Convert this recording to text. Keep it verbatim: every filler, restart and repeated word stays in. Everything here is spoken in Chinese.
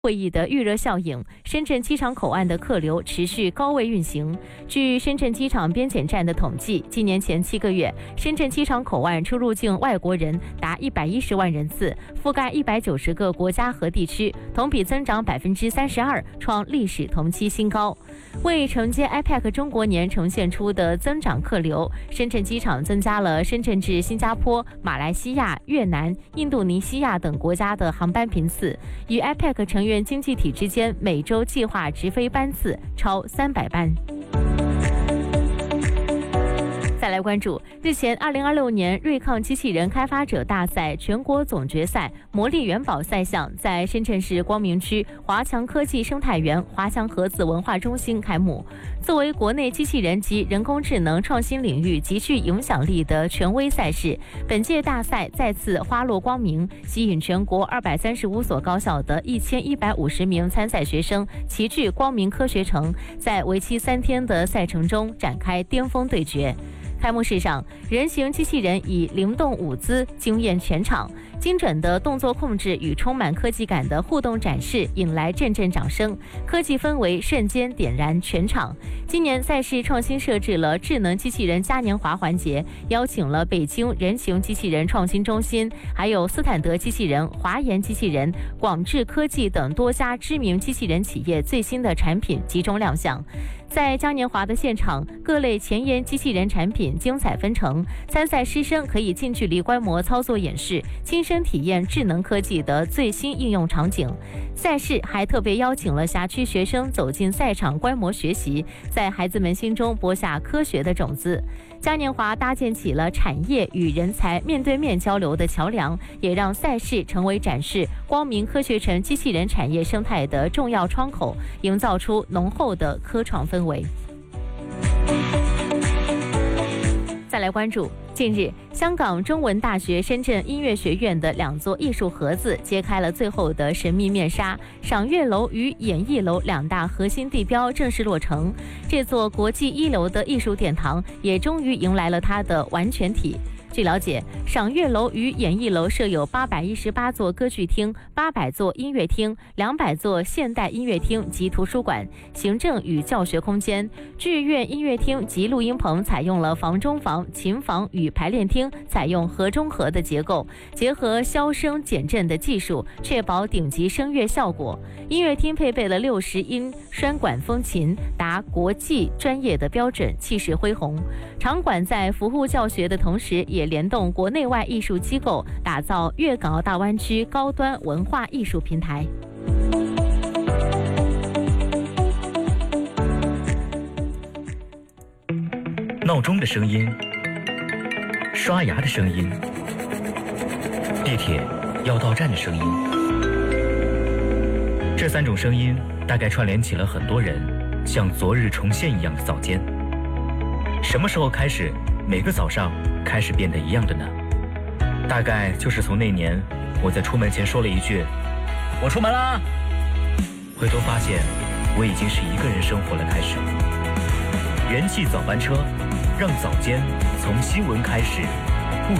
会议的预热效应，深圳机场口岸的客流持续高位运行。据深圳机场边检站的统计，今年前七个月，深圳机场口岸出入境外国人达一百一十万人次，覆盖一百九十个国家和地区，同比增长百分之三十二，创历史同期新高。为承接 I P E C 中国年呈现出的增长客流，深圳机场增加了深圳至新加坡、马来西亚、越南、印度尼西亚等国家的航班频次，与 I P E C 成员经济体之间每周计划直飞班次超三百班。再来关注日前二零二六年锐抗机器人开发者大赛全国总决赛魔力元宝赛项在深圳市光明区华强科技生态园华强盒子文化中心开幕。作为国内机器人及人工智能创新领域极具影响力的权威赛事，本届大赛再次花落光明，吸引全国二百三十五所高校的一千一百五十名参赛学生齐聚光明科学城，在为期三天的赛程中展开巅峰对决。开幕式上，人形机器人以灵动舞姿惊艳全场，精准的动作控制与充满科技感的互动展示引来阵阵掌声，科技氛围瞬间点燃全场。今年赛事创新设置了智能机器人嘉年华环节，邀请了北京人形机器人创新中心、还有斯坦德机器人、华研机器人、广智科技等多家知名机器人企业最新的产品集中亮相。在嘉年华的现场，各类前沿机器人产品精彩纷呈，参赛师生可以近距离观摩操作演示，亲身体验智能科技的最新应用场景。赛事还特别邀请了辖区学生走进赛场观摩学习，在孩子们心中播下科学的种子。嘉年华搭建起了产业与人才面对面交流的桥梁，也让赛事成为展示光明科学城机器人产业生态的重要窗口，营造出浓厚的科创氛围。再来关注，近日，香港中文大学深圳音乐学院的两座艺术盒子揭开了最后的神秘面纱，赏月楼与演艺楼两大核心地标正式落成，这座国际一流的艺术殿堂也终于迎来了它的完全体。据了解，赏月楼与演艺楼设有八百一十八座歌剧厅、八百座音乐厅、两百座现代音乐厅及图书馆、行政与教学空间。剧院音乐厅及录音棚采用了房中房、琴房与排练厅采用合中和的结构，结合消声减震的技术，确保顶级声乐效果。音乐厅配备了六十音栓管风琴，达国际专业的标准，气势恢宏。场馆在服务教学的同时，也联动国内外艺术机构，打造粤港澳大湾区高端文化艺术平台。 闹钟的声音，刷牙的声音，地铁要到站的声音，这三种声音大概串联起了很多人像昨日重现一样的早间。什么时候开始，每个早上开始变得一样的呢？大概就是从那年我在出门前说了一句我出门啦，回头发现我已经是一个人生活了开始。元气早班车，让早间从新闻开始。